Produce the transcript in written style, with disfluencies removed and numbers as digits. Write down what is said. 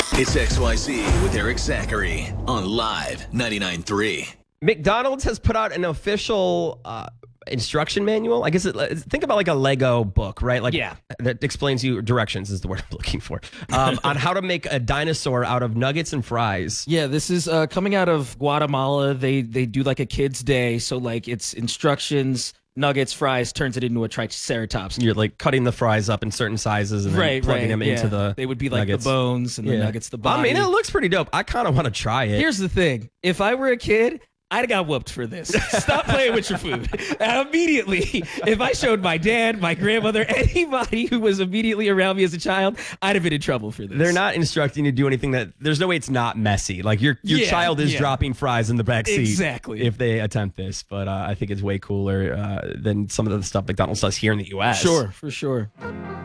It's XYZ with Eric Zachary on Live 99.3. McDonald's has put out an official instruction manual. I guess think about like a Lego book, right? Like that explains you directions is the word I'm looking for on how to make a dinosaur out of nuggets and fries. Yeah, this is coming out of Guatemala. They do like a kids' day, so like it's instructions. Nuggets, fries, turns it into a triceratops. You're like cutting the fries up in certain sizes and then plugging them into the They would be like nuggets. the bones and the nuggets, the body. I mean, it looks pretty dope. I kind of want to try it. Here's the thing. If I were a kid, I'd have got whooped for this. Stop playing with your food. Immediately, if I showed my dad, my grandmother, anybody who was immediately around me as a child, I'd have been in trouble for this. They're not instructing you to do anything there's no way it's not messy. Like your child is dropping fries in the back seat. Exactly. If they attempt this. But I think it's way cooler than some of the stuff McDonald's does here in the U.S. Sure, for sure.